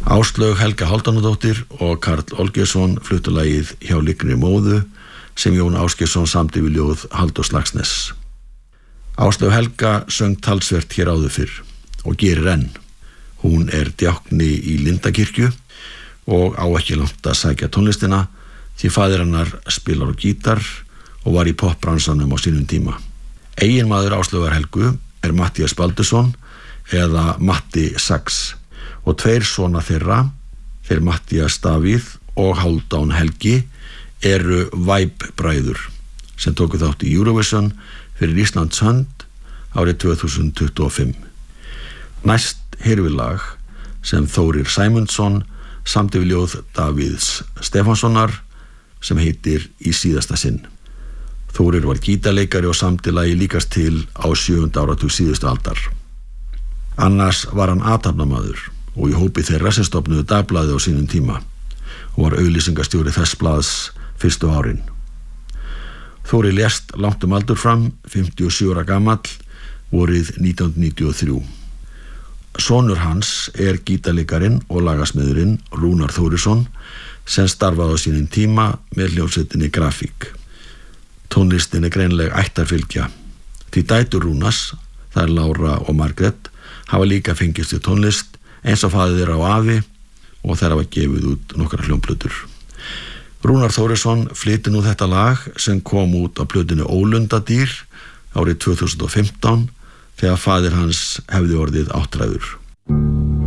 Áslaug Helga Hálfdánadóttir og Karl Olgeirsson fluttu lagið Hjá lygnri móðu sem Jón Ásgeirsson samdi við ljóð Halldórs Laxness. Áslaug Helga söng talsvert hér áður fyrr og gerir enn. Hún djákni í Lindakirkju og á ekki langt að sækja tónlistina því faðir hennar spilar á gítar og var í popbransanum á sínum tíma. Eiginmaður Áslaugar Helgu Matthías Baldursson eða Matti Sax og 2 sona þeirra, þeir Matthías Davíð og Hálfdán Helgi, Væp-bræður sem tóku þátt í Eurovision fyrir Íslands hönd árið 2025. Næst heyrum við lag sem Þórir Sæmundsson samdi við ljóð Davíðs Stefánssonar sem heitir Í síðasta sinn. Þórir var gítarleikari og samdi lagið líkast til á 7. áratug síðustu aldar. Annars var hann athafnamaður og í hópi þeirra sem stofnuðu dagblaðið á sínum tíma og var auglýsingastjóri þess blaðs fyrstu árin. Þórir lést langt aldur fram, 57 ára gamall, vorið 1993. Sonur hans gítarleikarinn og lagasmiðurinn Rúnar Þórisson sem starfaði á sínum tíma með hljómsveitinni Grafík. Tónlistin greinileg ættarfylgja. Því dætur Rúnars, þær Lára og Margrét, hafa líka fengist við tónlist eins og faðir þeirra á afi og þær hafa gefið út nokkrar hljómplötur. Rúnar Þórisson flytur nú þetta lag sem kom út á plötunni Ólundadýr árið 2015 þegar faðir hans hefði orðið áttræður.